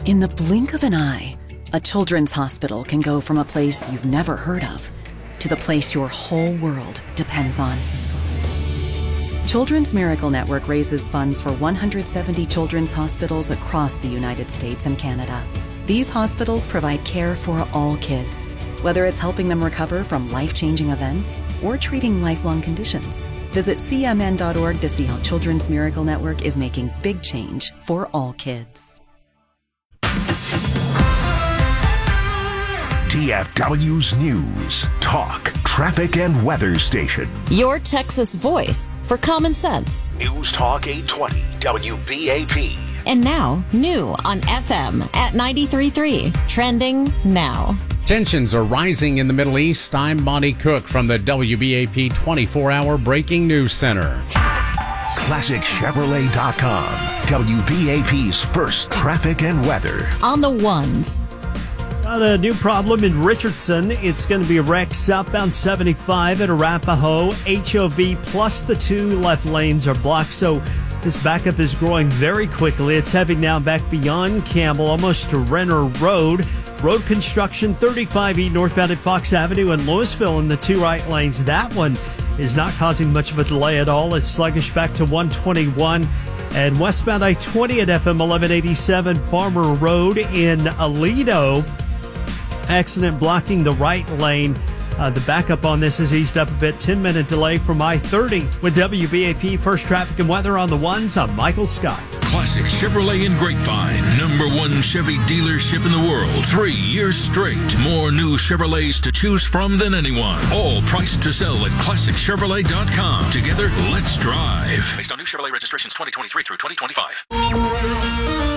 In the blink of an eye, a children's hospital can go from a place you've never heard of to the place your whole world depends on. Children's Miracle Network raises funds for 170 children's hospitals across the United States and Canada. These hospitals provide care for all kids, whether it's helping them recover from life-changing events or treating lifelong conditions. Visit cmn.org to see how Children's Miracle Network is making big change for all kids. DFW's News, Talk, Traffic, and Weather Station. Your Texas voice for common sense. News Talk 820, WBAP. And now, new on FM at 93.3. Trending now. Tensions are rising in the Middle East. I'm Monty Cook from the WBAP 24-hour Breaking News Center. ClassicChevrolet.com, WBAP's first traffic and weather. On the ones. Got a new problem in Richardson. It's going to be a wreck southbound 75 at Arapahoe. HOV plus the two left lanes are blocked, so this backup is growing very quickly. It's heading now back beyond Campbell, almost to Renner Road. Road construction, 35E northbound at Fox Avenue and Louisville in the two right lanes. That one is not causing much of a delay at all. It's sluggish back to 121. And westbound I-20 at FM 1187 Farmer Road in Aledo. Accident blocking the right lane. The backup on this is eased up a bit. 10-minute delay from I-30. With WBAP First Traffic and Weather on the ones, I'm Michael Scott. Classic Chevrolet in Grapevine. #1 Chevy dealership in the world. 3 years straight. More new Chevrolets to choose from than anyone. All priced to sell at ClassicChevrolet.com. Together, let's drive. Based on new Chevrolet registrations 2023 through 2025.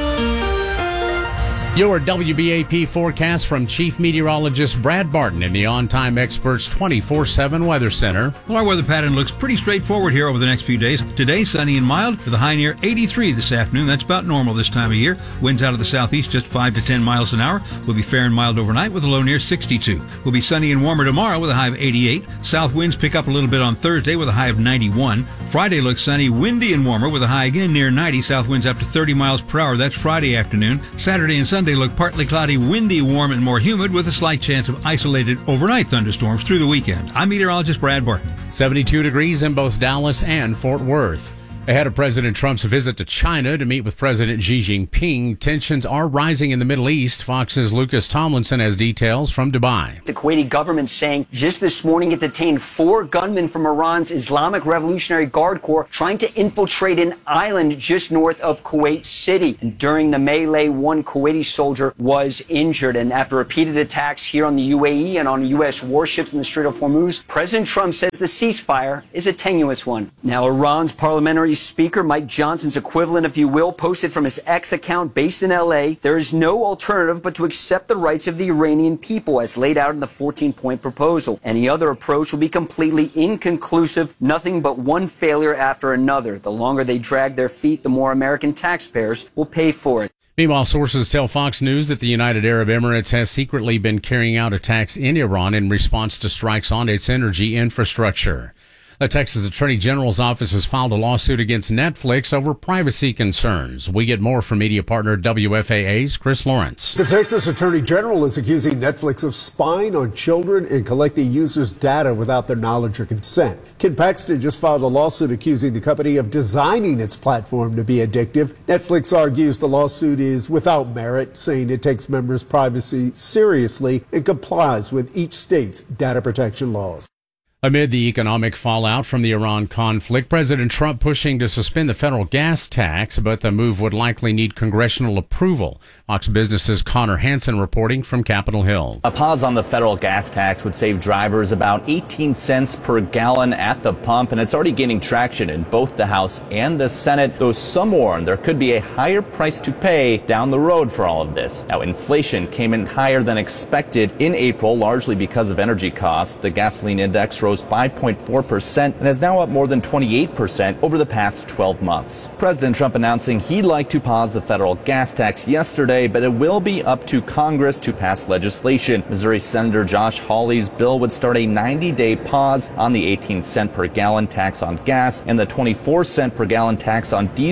Your WBAP forecast from Chief Meteorologist Brad Barton in the On Time Experts 24/7 Weather Center. Well, our weather pattern looks pretty straightforward here over the next few days. Today, sunny and mild with a high near 83 this afternoon. That's about normal this time of year. Winds out of the southeast just 5 to 10 miles an hour. Will be fair and mild overnight with a low near 62. Will be sunny and warmer tomorrow with a high of 88. South winds pick up a little bit on Thursday with a high of 91. Friday looks sunny, windy and warmer with a high again near 90. South winds up to 30 miles per hour. That's Friday afternoon. Saturday and Sunday look partly cloudy, windy, warm, and more humid with a slight chance of isolated overnight thunderstorms through the weekend. I'm meteorologist Brad Barton. 72 degrees in both Dallas and Fort Worth. Ahead of President Trump's visit to China to meet with President Xi Jinping, tensions are rising in the Middle East. Fox's Lucas Tomlinson has details from Dubai. The Kuwaiti government saying just this morning it detained 4 gunmen from Iran's Islamic Revolutionary Guard Corps trying to infiltrate an island just north of Kuwait City. And during the melee, 1 Kuwaiti soldier was injured. And after repeated attacks here on the UAE and on U.S. warships in the Strait of Hormuz, President Trump says the ceasefire is a tenuous one. Now, Iran's parliamentary speaker, Mike Johnson's equivalent, if you will, posted from his X account based in L.A., there is no alternative but to accept the rights of the Iranian people as laid out in the 14-point proposal. Any other approach will be completely inconclusive, nothing but one failure after another. The longer they drag their feet, the more American taxpayers will pay for it. Meanwhile, sources tell Fox News that the United Arab Emirates has secretly been carrying out attacks in Iran in response to strikes on its energy infrastructure. The Texas Attorney General's office has filed a lawsuit against Netflix over privacy concerns. We get more from media partner WFAA's Chris Lawrence. The Texas Attorney General is accusing Netflix of spying on children and collecting users' data without their knowledge or consent. Ken Paxton just filed a lawsuit accusing the company of designing its platform to be addictive. Netflix argues the lawsuit is without merit, saying it takes members' privacy seriously and complies with each state's data protection laws. Amid the economic fallout from the Iran conflict, President Trump pushing to suspend the federal gas tax, but the move would likely need congressional approval. Fox Business's Connor Hansen reporting from Capitol Hill. A pause on the federal gas tax would save drivers about 18 cents per gallon at the pump, and it's already gaining traction in both the House and the Senate, though some warn there could be a higher price to pay down the road for all of this. Now, inflation came in higher than expected in April, largely because of energy costs. The gasoline index rose 5.4% and is now up more than 28% over the past 12 months. President Trump announcing he'd like to pause the federal gas tax yesterday, but it will be up to Congress to pass legislation. Missouri Senator Josh Hawley's bill would start a 90-day pause on the 18 cent per gallon tax on gas and the 24 cent per gallon tax on diesel.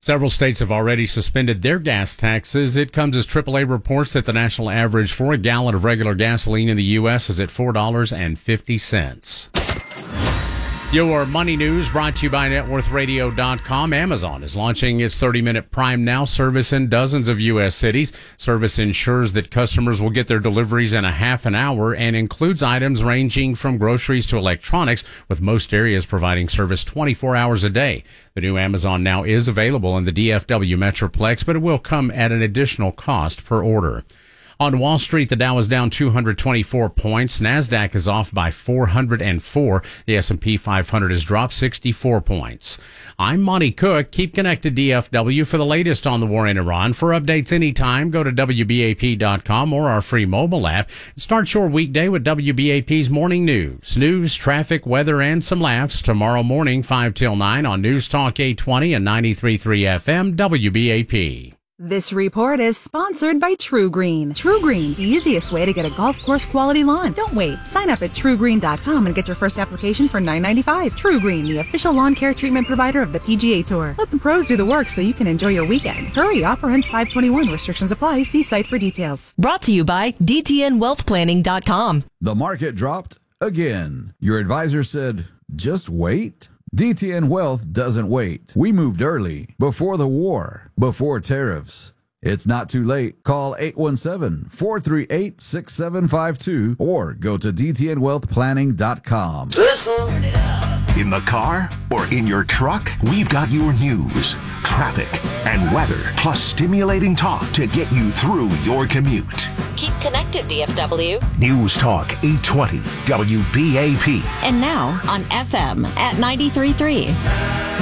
Several states have already suspended their gas taxes. It comes as AAA reports that the national average for a gallon of regular gasoline in the U.S. is at $4.50. Your money news brought to you by NetWorthRadio.com. Amazon is launching its 30-minute Prime Now service in dozens of U.S. cities. Service ensures that customers will get their deliveries in a half an hour and includes items ranging from groceries to electronics, with most areas providing service 24 hours a day. The new Amazon Now is available in the DFW Metroplex, but it will come at an additional cost per order. On Wall Street, the Dow is down 224 points. NASDAQ is off by 404. The S&P 500 has dropped 64 points. I'm Monty Cook. Keep connected, DFW, for the latest on the war in Iran. For updates anytime, go to WBAP.com or our free mobile app. Start your weekday with WBAP's Morning News. News, traffic, weather, and some laughs tomorrow morning, 5 till 9 on News Talk 820 and 93.3 FM, WBAP. This report is sponsored by True Green. True Green, the easiest way to get a golf course quality lawn. Don't wait. Sign up at TrueGreen.com and get your first application for $9.95. True Green, the official lawn care treatment provider of the PGA Tour. Let the pros do the work so you can enjoy your weekend. Hurry, offer ends 5/21. Restrictions apply. See site for details. Brought to you by DTNWealthPlanning.com. The market dropped again. Your advisor said, just wait. DTN Wealth doesn't wait. We moved early, before the war, before tariffs. It's not too late. Call 817-438-6752 or go to DTNWealthPlanning.com. In the car or in your truck, we've got your news, traffic, and weather, plus stimulating talk to get you through your commute. Keep connected, DFW. News Talk 820 WBAP. And now on FM at 93.3.